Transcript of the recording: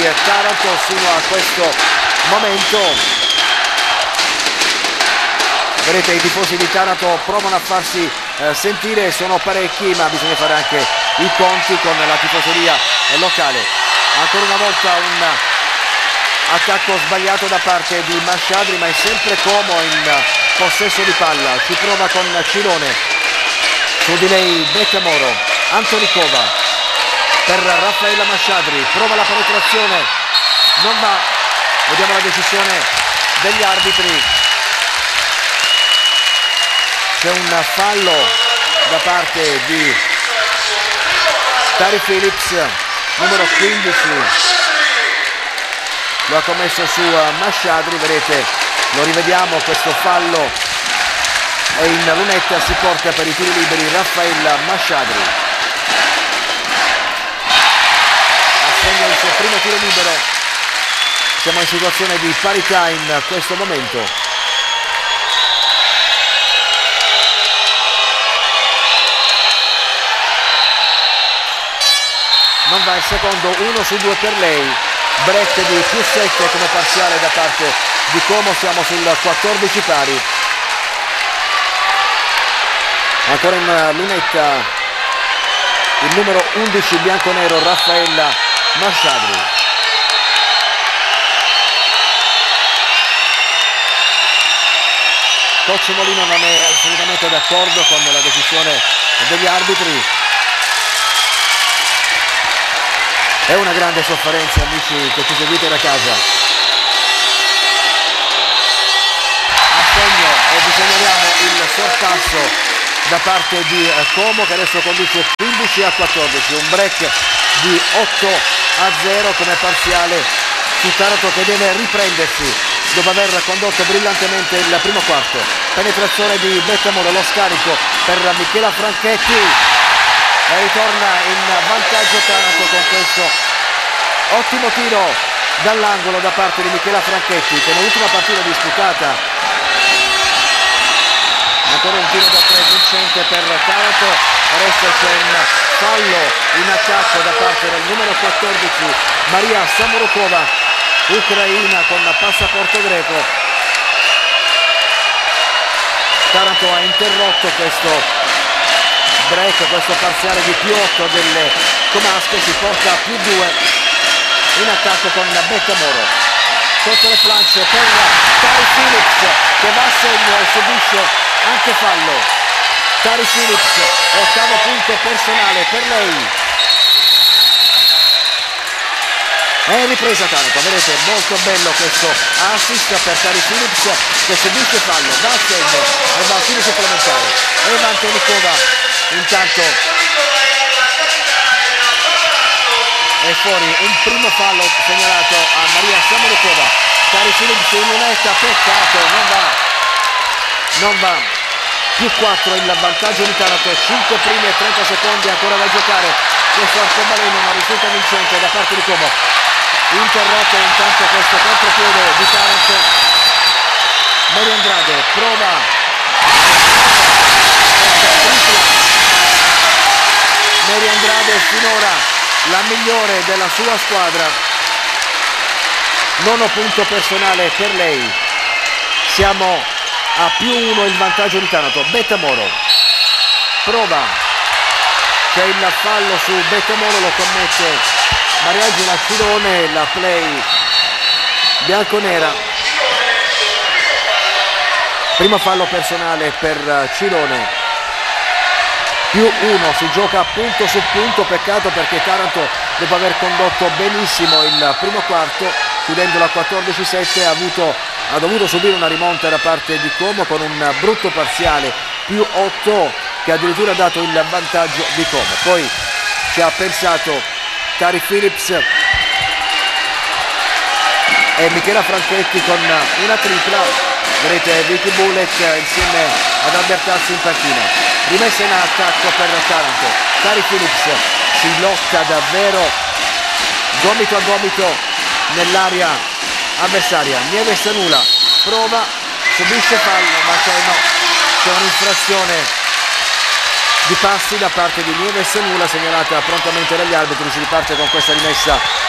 di Taranto sino a questo momento. Vedete, i tifosi di Taranto provano a farsi sentire, sono parecchi, ma bisogna fare anche i conti con la tifoseria locale. Ancora una volta un attacco sbagliato da parte di Masciadri, ma è sempre Como in possesso di palla. Ci prova con Cirone, su di lei Beccamoro, Antonicova per Raffaella Masciadri, prova la penetrazione, non va, vediamo la decisione degli arbitri. C'è un fallo da parte di Tari Phillips, numero 15, lo ha commesso su Masciadri, vedete, lo rivediamo questo fallo e in lunetta si porta per i tiri liberi Raffaella Masciadri. Assegna il suo primo tiro libero, siamo in situazione di parità in questo momento. Non va il secondo, 1 su 2 per lei, break di più 7 come parziale da parte di Como, siamo sul 14 pari. Ancora in lunetta il numero 11 bianconero Raffaella Masciadri. Coach Molino non è assolutamente d'accordo con la decisione degli arbitri. È una grande sofferenza, amici che ci seguite da casa. A segno e vi segnaliamo il sorpasso da parte di Como, che adesso conduce 15-14, un break di 8-0 come parziale su Taranto, che deve riprendersi dopo aver condotto brillantemente il primo quarto. Penetrazione di Beccamoro, lo scarico per Michela Franchetti e ritorna in vantaggio Taranto con questo ottimo tiro dall'angolo da parte di Michela Franchetti, che nell'ultima partita disputata ancora un tiro da 3 vincente per Taranto. Adesso c'è un fallo in attacco da parte del numero 14 Maria Samorukova, ucraina con passaporto greco. Taranto ha interrotto questo break, questo parziale di più 8 delle comasche, si porta a più 2 in attacco con Beccamoro. Sotto le planche per Tari Phillips, che va a segno e subisce anche fallo. Tari Phillips, ottavo punto personale per lei. È ripresa Taranto, vedete, molto bello questo assist per Tari Phillips, che subisce fallo, va a segno e va a tiro supplementare. Eva Antonicova intanto è fuori, un primo fallo segnalato a Maria Samorukova. Tari Phillips in lunetta, peccato, non va. Più 4 il vantaggio di Taranto, 5 primi e 30 secondi ancora da giocare. Questo arcobaleno non risulta vincente da parte di Como. Interrotto intanto questo contropiede di Taranto. Mary Andrade prova Mary Andrade, finora la migliore della sua squadra. Nono punto personale per lei. Siamo a più 1 il vantaggio di Taranto. Beccamoro prova, c'è il fallo su Beccamoro, lo commette Mariangela Cirone, la play bianconera. Primo fallo personale per Cirone. Più 1, si gioca punto su punto, peccato perché Taranto, dopo aver condotto benissimo il primo quarto, chiudendolo a 14-7, ha dovuto subire una rimonta da parte di Como con un brutto parziale, più 8, che addirittura ha dato il vantaggio di Como. Poi ci ha pensato Tari Phillips e Michela Franchetti con una tripla. Vedete Vicky Bullet insieme ad Albertazzi in panchina. Rimessa in attacco per Taranto. Tari Phillips si lotta davvero gomito a gomito nell'area avversaria. Nieves Sanula prova, subisce fallo, ma c'è un'infrazione di passi da parte di Nieves Sanula segnalata prontamente dagli arbitri. Si riparte con questa rimessa